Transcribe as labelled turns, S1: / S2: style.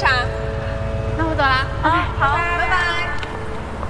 S1: 场。
S2: 那我走了。
S1: 好，拜拜。